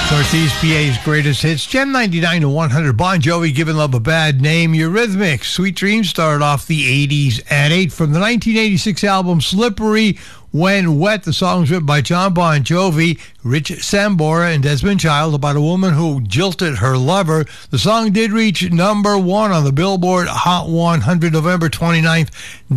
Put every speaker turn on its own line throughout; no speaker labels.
Northeast PA's greatest hits, Gem 99 to 100. Bon Jovi, Giving Love a Bad Name. Eurythmics, Sweet Dreams started off the 80s at 8. From the 1986 album Slippery When Wet, the song's written by John Bon Jovi, Rich Sambora, and Desmond Child, about a woman who jilted her lover. The song did reach number 1 on the Billboard Hot 100 November 29th,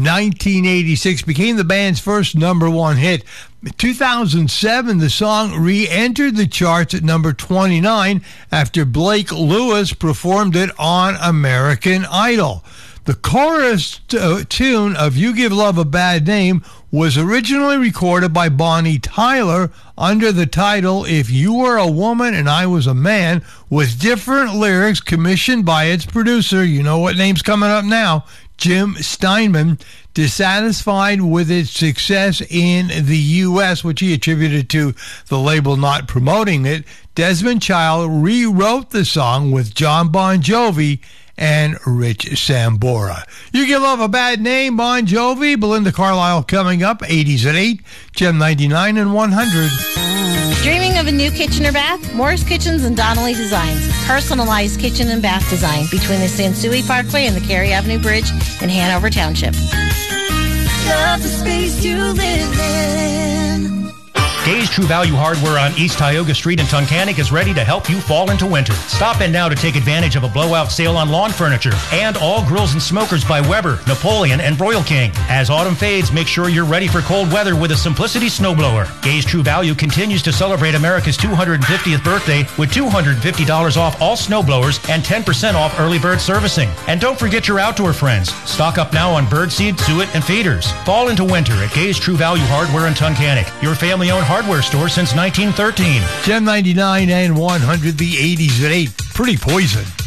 1986. Became the band's first number 1 hit. In 2007, the song re-entered the charts at number 29 after Blake Lewis performed it on American Idol. The chorus tune of You Give Love a Bad Name was originally recorded by Bonnie Tyler under the title If You Were a Woman and I Was a Man, with different lyrics commissioned by its producer, you know what name's coming up now, Jim Steinman. Dissatisfied with its success in the U.S., which he attributed to the label not promoting it, Desmond Child rewrote the song with John Bon Jovi and Rich Sambora. You Give Love a Bad Name, Bon Jovi. Belinda Carlisle coming up, 80s at 8, Gem 99 and 100.
Dreaming of a new kitchen or bath? Moore's Kitchens and Donnelly Designs. Personalized kitchen and bath design between the Sansui Parkway and the Cary Avenue Bridge in Hanover Township.
Love the space you live in.
Gay's True Value Hardware on East Tioga Street in Tunkhannock is ready to help you fall into winter. Stop in now to take advantage of a blowout sale on lawn furniture and all grills and smokers by Weber, Napoleon, and Broil King. As autumn fades, make sure you're ready for cold weather with a Simplicity snowblower. Gay's True Value continues to celebrate America's 250th birthday with $250 off all snowblowers and 10% off early bird servicing. And don't forget your outdoor friends. Stock up now on birdseed, suet, and feeders. Fall into winter at Gay's True Value Hardware in Tunkhannock, your family-owned hardware store since 1913.
Gem 99 and 100, the 80s at 8. Pretty Poison.